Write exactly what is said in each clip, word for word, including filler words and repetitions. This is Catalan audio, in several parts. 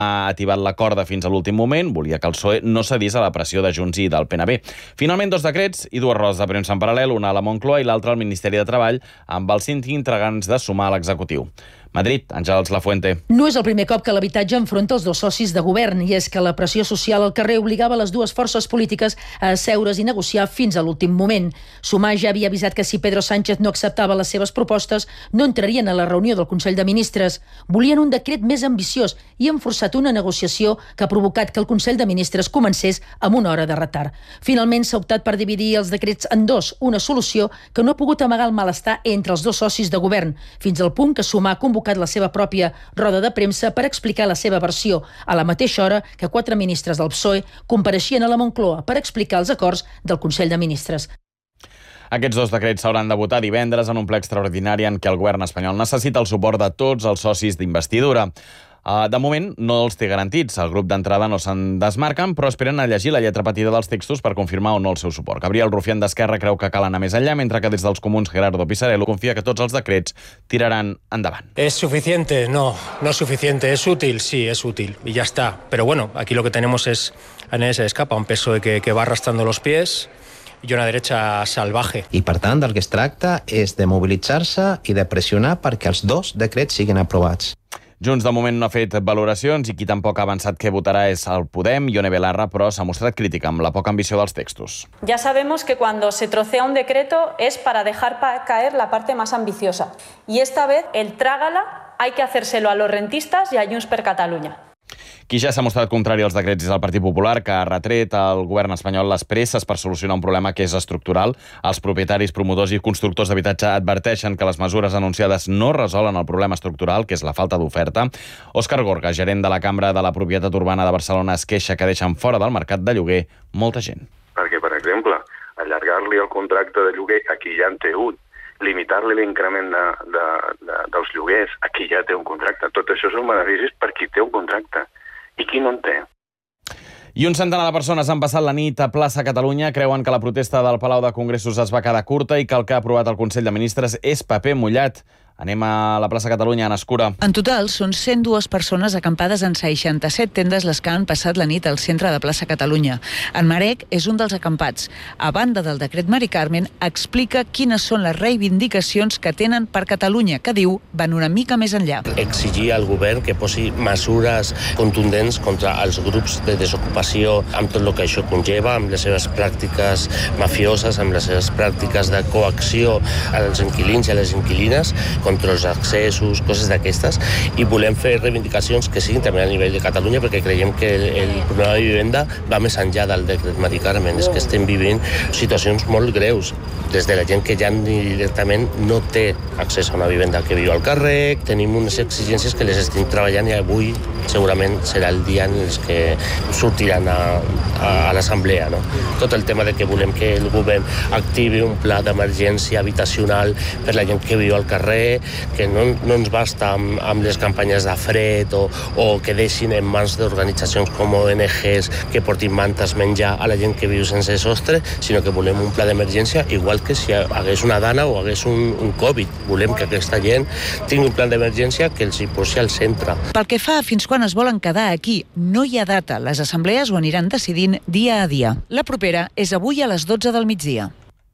ha ativat la corda fins a l'últim moment, volia que el P S O E no cedís a la pressió de Junts i del P N B. Finalment, dos decrets i dues rodes de premsa en paral·lel, una a la Moncloa i l'altra al Ministeri de Treball, amb els cinc intragants de sumar a l'executiu. Madrid, Àngels Lafuente. No és el primer cop que l'habitatge enfronta els dos socis de govern, i és que la pressió social al carrer obligava les dues forces polítiques a asseure's i negociar fins a l'últim moment. Sumar ja havia avisat que si Pedro Sánchez no acceptava les seves propostes, no entrarien a la reunió del Consell de Ministres. Volien un decret més ambiciós i han forçat una negociació que ha provocat que el Consell de Ministres comencés amb una hora de retard. Finalment s'ha optat per dividir els decrets en dos, una solució que no ha pogut amagar el malestar entre els dos socis de govern, fins al punt que Sumar ha convocat la seva pròpia roda de premsa per explicar la seva versió, a la mateixa hora que quatre ministres del P S O E compareixien a la Moncloa per explicar els acords del Consell de Ministres. Aquests dos decrets s'hauran de votar divendres en un ple extraordinari en què el govern espanyol necessita el suport de tots els socis d'investidura. Uh, de moment no els té garantits. El grup d'entrada no se'n desmarquen, però esperen a llegir la lletra petita dels textos per confirmar o no el seu suport. Gabriel Rufián d'Esquerra creu que cal anar més enllà, mentre que des dels comuns Gerardo Pisarello confia que tots els decrets tiraran endavant. ¿Es suficiente? No, no es suficiente. ¿Es útil? Sí, es útil. Y ya está. Pero bueno, aquí lo que tenemos es a nadie se escapa, un P S O E que, que va arrastrando los pies i una derecha salvaje. I per tant del que es tracta és de mobilitzar-se i de pressionar perquè els dos decrets siguin aprovats. Junts de moment no ha fet valoracions i qui tampoc ha avançat què votarà és el Podem. Ione Belarra, però, s'ha mostrat crítica amb la poca ambició dels textos. Ya sabemos que cuando se trocea un decreto es para dejar caer la parte más ambiciosa. Y esta vez el trágala hay que hacérselo a los rentistas y a Junts per Catalunya. Qui ja s'ha mostrat contrari als decrets és el Partit Popular, que ha retret al govern espanyol les presses per solucionar un problema que és estructural. Els propietaris, promotors i constructors d'habitatge adverteixen que les mesures anunciades no resolen el problema estructural, que és la falta d'oferta. Òscar Gorga, gerent de la Cambra de la Propietat Urbana de Barcelona, es queixa que deixen fora del mercat de lloguer molta gent. Perquè, per exemple, allargar-li el contracte de lloguer a qui ja en té un, limitar-li l'increment de, de, de, dels lloguers a qui ja té un contracte. Tot això són beneficis per qui té un contracte. I qui no en té? I un centenar de persones han passat la nit a Plaça Catalunya. Creuen que la protesta del Palau de Congressos es va quedar curta i que el que ha aprovat el Consell de Ministres és paper mullat. Anem a la plaça Catalunya, Anna Escura. En total, són cent dues persones acampades en seixanta-set tendes les que han passat la nit al centre de plaça Catalunya. En Marek és un dels acampats. A banda del decret Mari Carmen, explica quines són les reivindicacions que tenen per Catalunya, que diu van una mica més enllà. Exigir al govern que posi mesures contundents contra els grups de desocupació amb tot el que això conlleva, amb les seves pràctiques mafioses, amb les seves pràctiques de coacció als inquilins i a les inquilines, contra els accessos, coses d'aquestes, i volem fer reivindicacions que siguin també a nivell de Catalunya, perquè creiem que el, el problema de vivenda va més enllà del decret Mari Carmen. És que estem vivint situacions molt greus, des de la gent que ja directament no té accés a una vivenda, que viu al carrer. Tenim unes exigències que les estem treballant i avui segurament serà el dia en els que sortiran a, a, a l'assemblea, no? Tot el tema de que volem que el govern activi un pla d'emergència habitacional per la gent que viu al carrer, que no, no ens basta amb, amb les campanyes de fred o, o que deixin en mans d'organitzacions com O N Ges que portin mantes, menjar a la gent que viu sense sostre, sinó que volem un pla d'emergència igual que si hagués una dana o hagués un, un Covid. Volem que aquesta gent tingui un plan d'emergència que els hi posi al centre. Pel que fa a fins quan es volen quedar aquí, no hi ha data. Les assemblees ho aniran decidint dia a dia. La propera és avui a les dotze del migdia.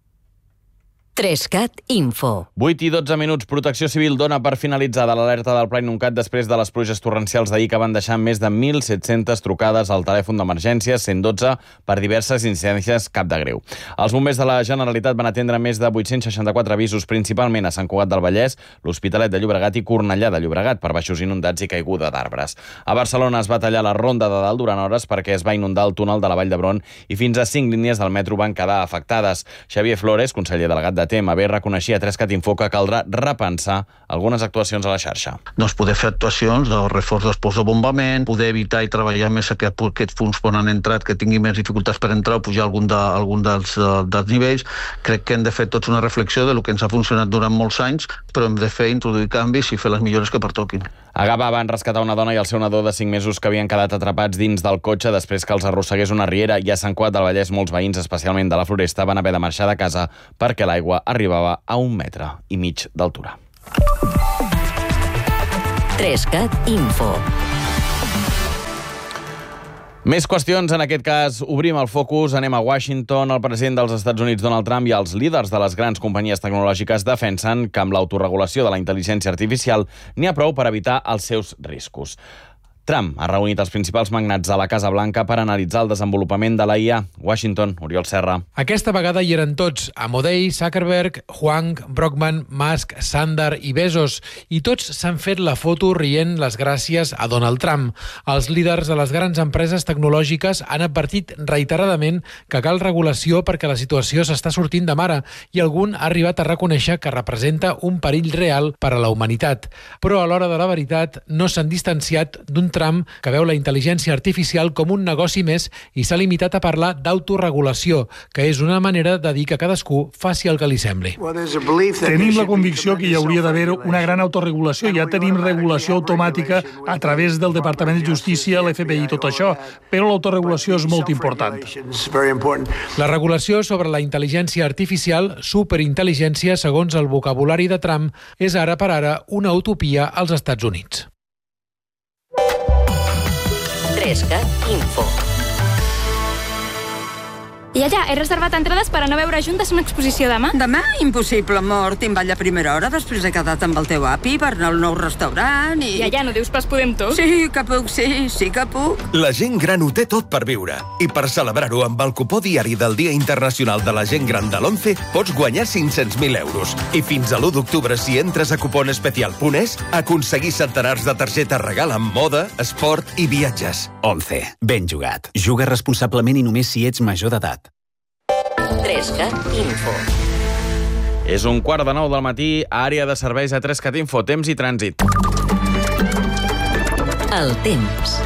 Trescat Info. vuit i dotze minuts. Protecció Civil dona per finalitzada l'alerta del Pla Inuncat després de les pluges torrencials d'ahir que van deixar més de mil set-centes trucades al telèfon d'emergència cent dotze per diverses incidències cap de greu. Els bombers de la Generalitat van atendre més de vuit-cents seixanta-quatre avisos, principalment a Sant Cugat del Vallès, l'Hospitalet de Llobregat i Cornellà de Llobregat per baixos inundats i caiguda d'arbres. A Barcelona es va tallar la ronda de dalt durant hores perquè es va inundar el túnel de la Vall d'Hebron i fins a cinc línies del metro van quedar afectades. Xavier Flores, conseller delegat de T M B, reconeixia a Trescat Info que caldrà repensar algunes actuacions a la xarxa. Doncs poder fer actuacions de reforç dels punts de bombament, poder evitar i treballar més aquest, aquests punts on han entrat, que tinguin més dificultats per entrar o pujar algun, de, algun dels, dels nivells. Crec que hem de fer tots una reflexió de lo que ens ha funcionat durant molts anys, però hem de fer introduir canvis i fer les millores que pertoquin. A Gavà van rescatar una dona i el seu nadó de cinc mesos que havien quedat atrapats dins del cotxe després que els arrossegués una riera, i a Sant Cugat del Vallès molts veïns, especialment de la Floresta, van haver de marxar de casa perquè l'aigua arribava a un metre i mig d'altura. Trescat Info. Més qüestions, en aquest cas obrim el focus, anem a Washington. El president dels Estats Units, Donald Trump, i els líders de les grans companyies tecnològiques defensen que amb l'autoregulació de la intel·ligència artificial n'hi ha prou per evitar els seus riscos. Trump ha reunit els principals magnats de la Casa Blanca per analitzar el desenvolupament de la I A. Washington, Oriol Serra. Aquesta vegada hi eren tots, Amodei, Zuckerberg, Huang, Brockman, Musk, Sundar i Bezos, i tots s'han fet la foto rient les gràcies a Donald Trump. Els líders de les grans empreses tecnològiques han advertit reiteradament que cal regulació perquè la situació s'està sortint de mare i algun ha arribat a reconèixer que representa un perill real per a la humanitat. Però a l'hora de la veritat no s'han distanciat d'un Trump que veu la intel·ligència artificial com un negoci més i s'ha limitat a parlar d'autoregulació, que és una manera de dir que cadascú faci el que li sembli. Tenim la convicció que hi hauria d'haver una gran autorregulació. Ja tenim regulació automàtica a través del Departament de Justícia, l'F B I i tot això, però l'autoregulació és molt important. La regulació sobre la intel·ligència artificial, superintel·ligència, segons el vocabulari de Trump, és ara per ara una utopia als Estats Units. Trescat Info. Ja, ja, he reservat entrades per a no veure juntes una exposició demà. Demà? Impossible, amor. Te'n balla a primera hora, després he quedat amb el teu api per anar al nou restaurant i... Ja, ja, no dius pas podem tot? Sí que puc, sí, sí que puc. La gent gran ho té tot per viure. I per celebrar-ho amb el cupó diari del Dia Internacional de la Gent Gran de l'ONCE pots guanyar cinc-cents mil euros. I fins a l'u d'octubre, si entres a cuponespecial punt es, aconseguir centenars de targetes regal amb moda, esport i viatges. ONCE. Ben jugat. Juga responsablement i només si ets major d'edat. Trescat Info. És un quart de nou del matí, àrea de serveis a Trescat Info, temps i trànsit. El temps.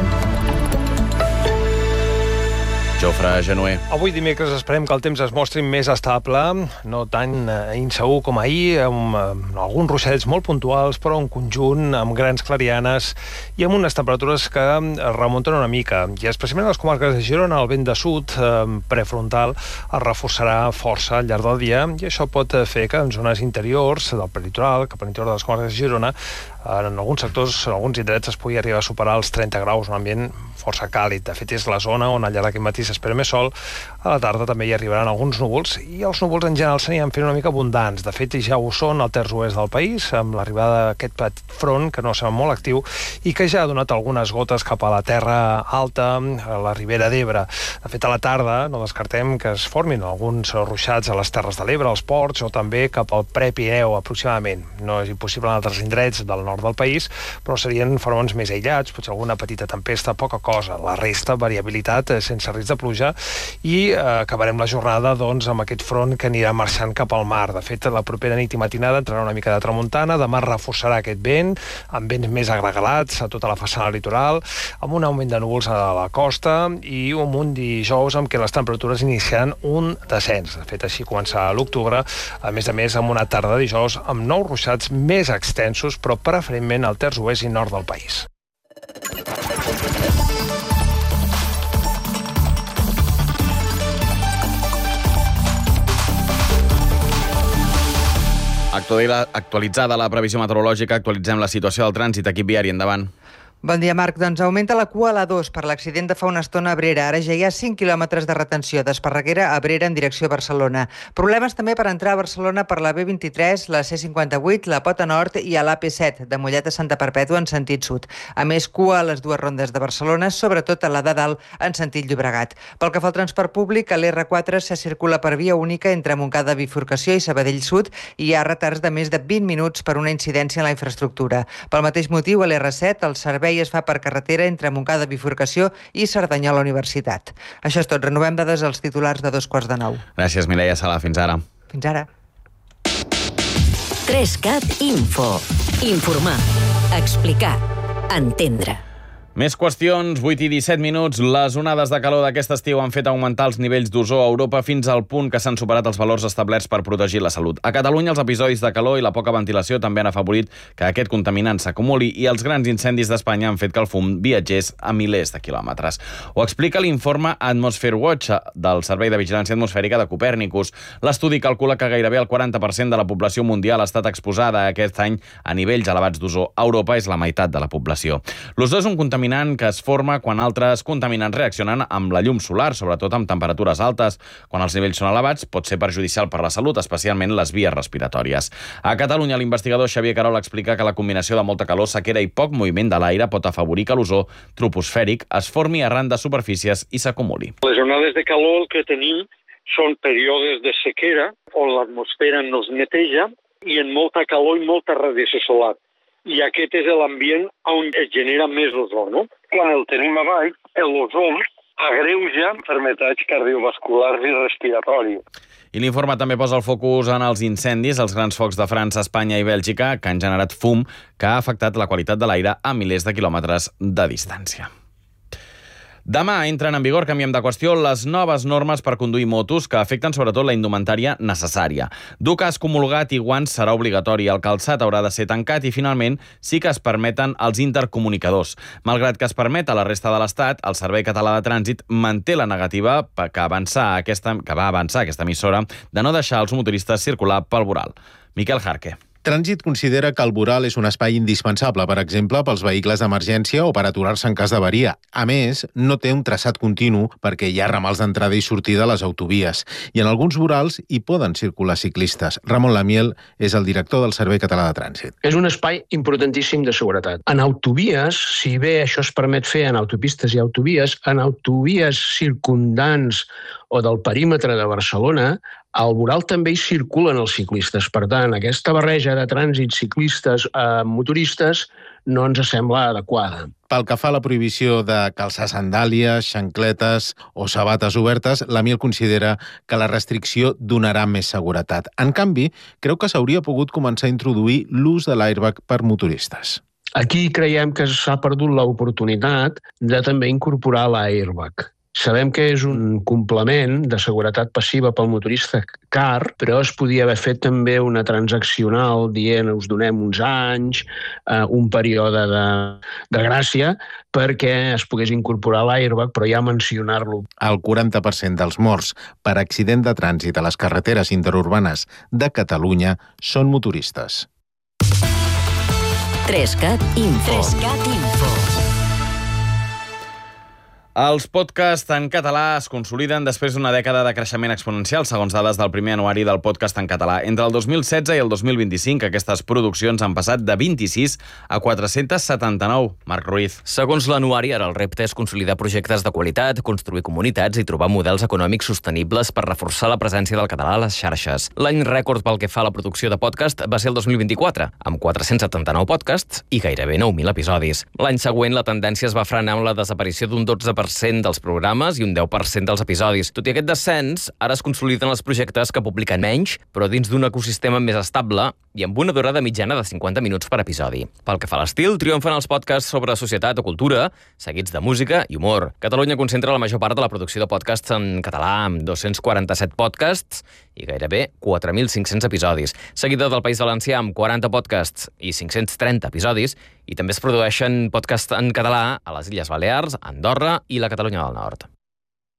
Jofre Genuer. Avui dimecres esperem que el temps es mostri més estable, no tan insegur com ahir, amb, amb alguns ruixats molt puntuals, però en conjunt, amb grans clarianes i amb unes temperatures que es remunten una mica. I especialment a les comarques de Girona, el vent de sud eh, prefrontal es reforçarà força al llarg del dia i això pot fer que en zones interiors del peritoral, cap a l'interior de les comarques de Girona, en alguns sectors, en alguns indrets es pugui arribar a superar els trenta graus, un ambient força càlid. De fet, és la zona on al llarg d'aquest matí s'espera més sol. A la tarda també hi arribaran alguns núvols i els núvols en general s'aniran fent una mica abundants. De fet, ja ho són al terç oest del país, amb l'arribada d'aquest petit front que no sembla molt actiu i que ja ha donat algunes gotes cap a la terra alta, a la Ribera d'Ebre. De fet, a la tarda no descartem que es formin alguns ruixats a les Terres de l'Ebre, als ports o també cap al Prepirineu aproximadament. No és impossible en altres indrets del nord del país, però serien fenòmens més aïllats, potser alguna petita tempesta, poca cosa. La resta, variabilitat, sense risc de pluja, i eh, acabarem la jornada doncs, amb aquest front que anirà marxant cap al mar. De fet, la propera nit i matinada entrarà una mica de tramuntana, demà reforçarà aquest vent, amb vents més agregalats a tota la façana litoral, amb un augment de núvols a la costa i un munt dijous amb què les temperatures iniciaran un descens. De fet, així començarà l'octubre, a més a més amb una tarda de dijous amb nous ruixats més extensos, però preferentment al terç oest i nord del país. Actualitzada la previsió meteorològica, actualitzem la situació del trànsit, equip viari, endavant. Bon dia, Marc. Doncs augmenta la cua a l'A dos per l'accident de fa una estona a Abrera. Ara ja hi ha cinc quilòmetres de retenció d'Esparreguera a Abrera en direcció a Barcelona. Problemes també per entrar a Barcelona per la B vint-i-tres, la C cinquanta-vuit, la Pota Nord i a l'A P set, de Mollet a Santa Perpètua en sentit sud. A més, cua a les dues rondes de Barcelona, sobretot a la de dalt en sentit Llobregat. Pel que fa al transport públic, a l'R quatre se circula per via única entre Montcada Bifurcació i Sabadell Sud i hi ha retards de més de vint minuts per una incidència en la infraestructura. Pel mateix motiu, a l'R set, el servei es fa per carretera entre Montcada Bifurcació i Cerdanyola Universitat. Això és tot. Renovem dades als titulars de dos quarts de nou. Gràcies, Mireia Sala. Fins ara. Fins ara. Trescat Info. Informar. Explicar. Entendre. Més qüestions, vuit i disset minuts. Les onades de calor d'aquest estiu han fet augmentar els nivells d'ozó a Europa fins al punt que s'han superat els valors establerts per protegir la salut. A Catalunya, els episodis de calor i la poca ventilació també han afavorit que aquest contaminant s'acumuli i els grans incendis d'Espanya han fet que el fum viatgés a milers de quilòmetres. Ho explica l'informe Atmosphere Watch del Servei de Vigilància Atmosfèrica de Copèrnicus. L'estudi calcula que gairebé el quaranta per cent de la població mundial ha estat exposada aquest any a nivells elevats d'ozó. A Europa és la meitat de la població. L'ozó és un contaminant contaminant que es forma quan altres contaminants reaccionen amb la llum solar, sobretot amb temperatures altes. Quan els nivells són elevats, pot ser perjudicial per la salut, especialment les vies respiratòries. A Catalunya, l'investigador Xavier Carol explica que la combinació de molta calor, sequera i poc moviment de l'aire pot afavorir que l'ozó troposfèric es formi arran de superfícies i s'acumuli. Les onades de calor que tenim són períodes de sequera on l'atmosfera no es neteja i en molta calor i molta radiació solar. I aquest és l'ambient on es genera més ozó, no? Quan el tenim a baix, l'ozó agreuja malalties cardiovasculars i respiratoris. I l'informe també posa el focus en els incendis, els grans focs de França, Espanya i Bèlgica, que han generat fum que ha afectat la qualitat de l'aire a milers de quilòmetres de distància. Demà entren en vigor, canviem de qüestió, les noves normes per conduir motos que afecten sobretot la indumentària necessària. Dur casc homologat i guants serà obligatori, el calçat haurà de ser tancat i finalment sí que es permeten els intercomunicadors. Malgrat que es permet a la resta de l'Estat, el Servei Català de Trànsit manté la negativa que, avançar aquesta, que va avançar aquesta emissora de no deixar els motoristes circular pel voral. Miquel Jarque. Trànsit considera que el voral és un espai indispensable, per exemple, pels vehicles d'emergència o per aturar-se en cas d'avaria. A més, no té un traçat continu perquè hi ha ramals d'entrada i sortida a les autovies. I en alguns vorals hi poden circular ciclistes. Ramon Lamiel és el director del Servei Català de Trànsit. És un espai importantíssim de seguretat. En autovies, si bé això es permet fer en autopistes i autovies, en autovies circundants o del perímetre de Barcelona, al voral també hi circulen els ciclistes. Per tant, aquesta barreja de trànsit ciclistes a motoristes no ens sembla adequada. Pel que fa a la prohibició de calçar sandàlies, xancletes o sabates obertes, l'Amiel considera que la restricció donarà més seguretat. En canvi, creu que s'hauria pogut començar a introduir l'ús de l'airbag per motoristes. Aquí creiem que s'ha perdut l'oportunitat de també incorporar l'airbag. Sabem que és un complement de seguretat passiva pel motorista car, però es podia haver fet també una transaccional dient us donem uns anys, eh, un període de, de gràcia, perquè es pogués incorporar l'airbag, però ja mencionar-lo. El quaranta per cent dels morts per accident de trànsit a les carreteres interurbanes de Catalunya són motoristes. Trescat Info. Trescat Info. Els podcasts en català es consoliden després d'una dècada de creixement exponencial, segons dades del primer anuari del podcast en català. Entre el dos mil setze i el dos mil vint-i-cinc, aquestes produccions han passat de vint-i-sis a quatre-cents setanta-nou. Marc Ruiz. Segons l'anuari, ara el repte és consolidar projectes de qualitat, construir comunitats i trobar models econòmics sostenibles per reforçar la presència del català a les xarxes. L'any rècord pel que fa a la producció de podcast va ser el dos mil vint-i-quatre, amb quatre-cents setanta-nou podcasts i gairebé nou mil episodis. L'any següent, la tendència es va frenar amb la desaparició d'un dotze per cent dels programes i un deu per cent dels episodis. Tot i aquest descens, ara es consoliden els projectes que publiquen menys, però dins d'un ecosistema més estable i amb una durada mitjana de cinquanta minuts per episodi. Pel que fa a l'estil, triomfen els podcasts sobre societat o cultura, seguits de música i humor. Catalunya concentra la major part de la producció de podcasts en català, amb dos-cents quaranta-set podcasts i gairebé quatre mil cinc-cents episodis. Seguida del País Valencià, amb quaranta podcasts i cinc-cents trenta episodis, i també es produeixen podcasts en català a les Illes Balears, Andorra i la Catalunya del Nord.